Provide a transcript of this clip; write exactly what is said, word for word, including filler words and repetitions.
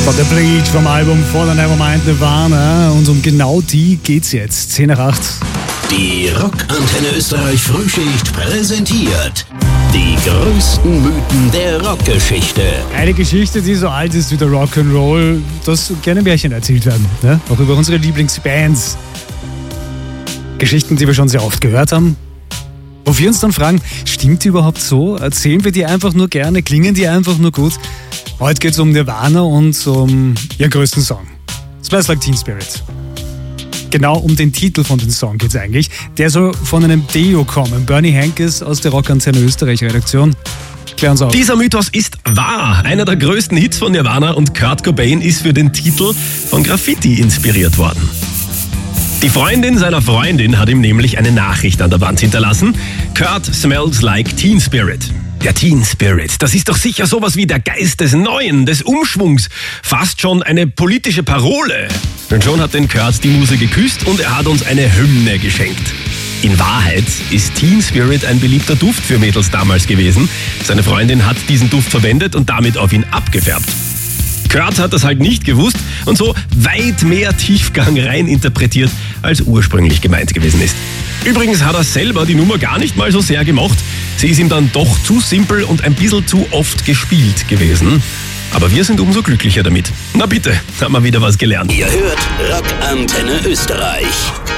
Von The Bleach, vom Album For the Nevermind Nirvana. Und um genau die geht's jetzt. zehn nach acht. Die Rockantenne Österreich Frühschicht präsentiert die größten Mythen der Rockgeschichte. Eine Geschichte, die so alt ist wie der Rock'n'Roll, dass gerne Märchen erzählt werden. Ne? Auch über unsere Lieblingsbands. Geschichten, die wir schon sehr oft gehört haben. Wo wir uns dann fragen, stimmt die überhaupt so? Erzählen wir die einfach nur gerne? Klingen die einfach nur gut? Heute geht es um Nirvana und um ihren größten Song. Smells Like Teen Spirit. Genau um den Titel von dem Song geht es eigentlich. Der soll von einem Deo kommen. Bernie Henkes aus der Rockantenne Österreich Redaktion. Klär uns auf. Dieser Mythos ist wahr. Einer der größten Hits von Nirvana und Kurt Cobain ist für den Titel von Graffiti inspiriert worden. Die Freundin seiner Freundin hat ihm nämlich eine Nachricht an der Wand hinterlassen. Kurt smells like Teen Spirit. Der Teen Spirit, das ist doch sicher sowas wie der Geist des Neuen, des Umschwungs. Fast schon eine politische Parole. Und schon hat den Kurt die Muse geküsst und er hat uns eine Hymne geschenkt. In Wahrheit ist Teen Spirit ein beliebter Duft für Mädels damals gewesen. Seine Freundin hat diesen Duft verwendet und damit auf ihn abgefärbt. Kurt hat das halt nicht gewusst und so weit mehr Tiefgang rein interpretiert, als ursprünglich gemeint gewesen ist. Übrigens hat er selber die Nummer gar nicht mal so sehr gemocht. Sie ist ihm dann doch zu simpel und ein bisschen zu oft gespielt gewesen. Aber wir sind umso glücklicher damit. Na bitte, haben wir wieder was gelernt. Ihr hört Rockantenne Österreich.